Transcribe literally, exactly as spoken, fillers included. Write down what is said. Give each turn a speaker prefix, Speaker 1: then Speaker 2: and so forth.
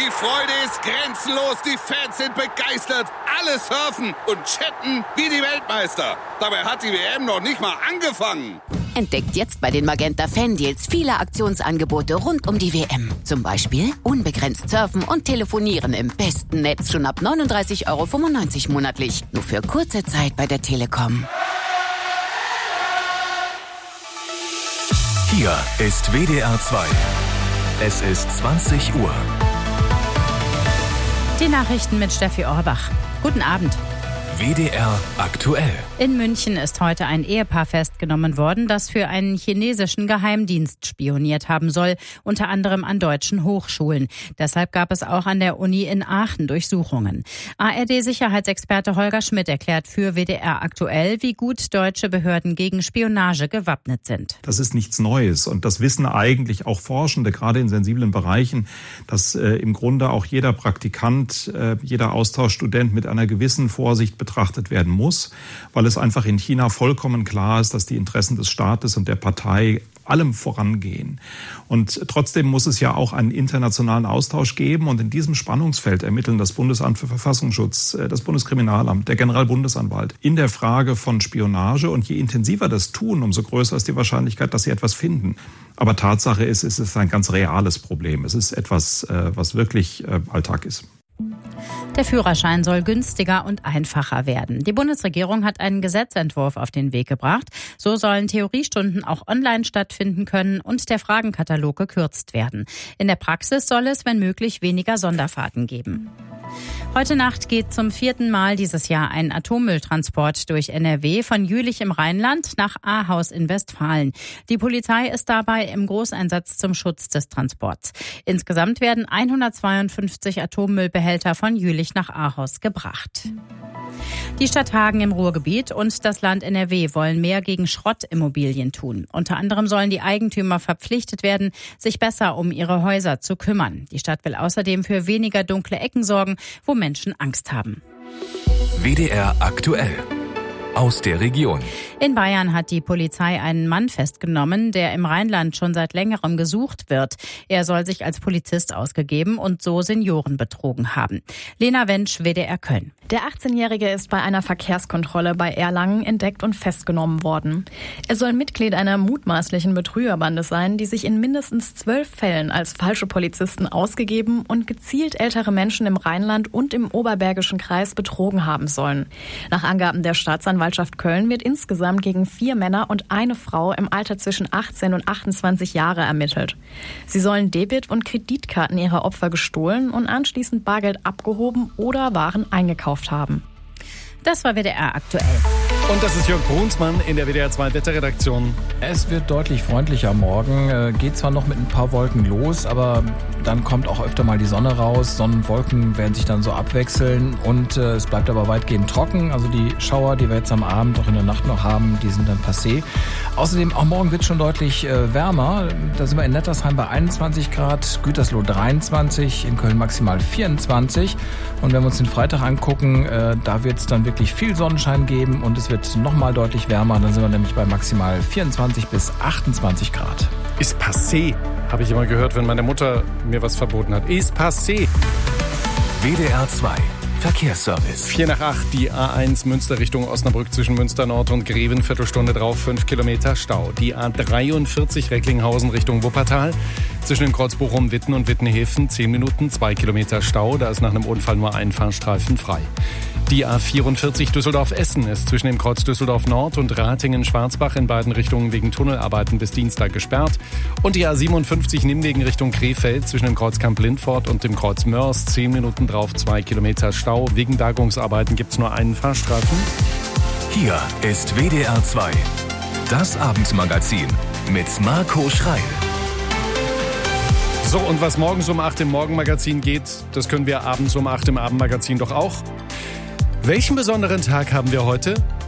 Speaker 1: Die Freude ist grenzenlos, die Fans sind begeistert, alle surfen und chatten wie die Weltmeister. Dabei hat die W M noch nicht mal angefangen.
Speaker 2: Entdeckt jetzt bei den Magenta Fan-Deals viele Aktionsangebote rund um die W M. Zum Beispiel unbegrenzt surfen und telefonieren im besten Netz schon ab neununddreißig Euro fünfundneunzig monatlich. Nur für kurze Zeit bei der Telekom.
Speaker 3: Hier ist W D R zwei. Es ist zwanzig Uhr.
Speaker 4: Die Nachrichten mit Steffi Orbach. Guten Abend.
Speaker 3: W D R aktuell.
Speaker 4: In München ist heute ein Ehepaar festgenommen worden, das für einen chinesischen Geheimdienst spioniert haben soll, unter anderem an deutschen Hochschulen. Deshalb gab es auch an der Uni in Aachen Durchsuchungen. A R D-Sicherheitsexperte Holger Schmidt erklärt für W D R aktuell, wie gut deutsche Behörden gegen Spionage gewappnet sind.
Speaker 5: Das ist nichts Neues und das wissen eigentlich auch Forschende, gerade in sensiblen Bereichen, dass äh, im Grunde auch jeder Praktikant, äh, jeder Austauschstudent mit einer gewissen Vorsicht betrachtet werden muss, weil es einfach in China vollkommen klar ist, dass die Interessen des Staates und der Partei allem vorangehen. Und trotzdem muss es ja auch einen internationalen Austausch geben. Und in diesem Spannungsfeld ermitteln das Bundesamt für Verfassungsschutz, das Bundeskriminalamt, der Generalbundesanwalt in der Frage von Spionage. Und je intensiver das tun, umso größer ist die Wahrscheinlichkeit, dass sie etwas finden. Aber Tatsache ist, es ist ein ganz reales Problem. Es ist etwas, was wirklich Alltag ist.
Speaker 4: Der Führerschein soll günstiger und einfacher werden. Die Bundesregierung hat einen Gesetzentwurf auf den Weg gebracht. So sollen Theoriestunden auch online stattfinden können und der Fragenkatalog gekürzt werden. In der Praxis soll es, wenn möglich, weniger Sonderfahrten geben. Heute Nacht geht zum vierten Mal dieses Jahr ein Atommülltransport durch N R W von Jülich im Rheinland nach Ahaus in Westfalen. Die Polizei ist dabei im Großeinsatz zum Schutz des Transports. Insgesamt werden hundertzweiundfünfzig Atommüllbehälter von Jülich nach Ahaus gebracht. Die Stadt Hagen im Ruhrgebiet und das Land N R W wollen mehr gegen Schrottimmobilien tun. Unter anderem sollen die Eigentümer verpflichtet werden, sich besser um ihre Häuser zu kümmern. Die Stadt will außerdem für weniger dunkle Ecken sorgen, wo Menschen Angst haben.
Speaker 3: W D R aktuell. Aus der Region.
Speaker 4: In Bayern hat die Polizei einen Mann festgenommen, der im Rheinland schon seit längerem gesucht wird. Er soll sich als Polizist ausgegeben und so Senioren betrogen haben. Lena Wensch, W D R Köln.
Speaker 6: Der achtzehnjährige ist bei einer Verkehrskontrolle bei Erlangen entdeckt und festgenommen worden. Er soll Mitglied einer mutmaßlichen Betrügerbande sein, die sich in mindestens zwölf Fällen als falsche Polizisten ausgegeben und gezielt ältere Menschen im Rheinland und im Oberbergischen Kreis betrogen haben sollen. Nach Angaben der Staatsanwaltschaft Köln wird insgesamt gegen vier Männer und eine Frau im Alter zwischen achtzehn und achtundzwanzig Jahre ermittelt. Sie sollen Debit- und Kreditkarten ihrer Opfer gestohlen und anschließend Bargeld abgehoben oder Waren eingekauft haben.
Speaker 4: Das war W D R aktuell.
Speaker 7: Und das ist Jörg Brunsmann in der W D R zwei Wetterredaktion.
Speaker 8: Es wird deutlich freundlicher morgen. Äh, geht zwar noch mit ein paar Wolken los, aber dann kommt auch öfter mal die Sonne raus. Sonnenwolken werden sich dann so abwechseln und äh, es bleibt aber weitgehend trocken. Also die Schauer, die wir jetzt am Abend, auch in der Nacht noch haben, die sind dann passé. Außerdem, auch morgen wird es schon deutlich äh, wärmer. Da sind wir in Nettersheim bei einundzwanzig Grad, Gütersloh dreiundzwanzig, in Köln maximal vierundzwanzig. Und wenn wir uns den Freitag angucken, äh, da wird es dann wirklich viel Sonnenschein geben und es wird nochmal deutlich wärmer. Dann sind wir nämlich bei maximal vierundzwanzig bis achtundzwanzig Grad.
Speaker 7: Ist passé, habe ich immer gehört, wenn meine Mutter mir was verboten hat. Ist passé.
Speaker 3: W D R zwei Verkehrsservice.
Speaker 7: Vier nach acht, die A eins Münster Richtung Osnabrück zwischen Münster Nord und Greven, Viertelstunde drauf, fünf Kilometer Stau. Die A dreiundvierzig Recklinghausen Richtung Wuppertal zwischen dem Kreuz Bochum-Witten und Wittenhäfen, zehn Minuten, zwei Kilometer Stau. Da ist nach einem Unfall nur ein Fahrstreifen frei. Die A vierundvierzig Düsseldorf-Essen ist zwischen dem Kreuz Düsseldorf Nord und Ratingen-Schwarzbach in beiden Richtungen wegen Tunnelarbeiten bis Dienstag gesperrt. Und die A siebenundfünfzig Nimwegen Richtung Krefeld zwischen dem Kreuz Kamp-Lindfort und dem Kreuz Mörs, zehn Minuten drauf, zwei Kilometer Stau. Wegen Bergungsarbeiten gibt es nur einen Fahrstreifen.
Speaker 3: Hier ist W D R zwei, das Abendmagazin mit Marco Schreil.
Speaker 7: So, und was morgens um acht im Morgenmagazin geht, das können wir abends um acht im Abendmagazin doch auch. Welchen besonderen Tag haben wir heute?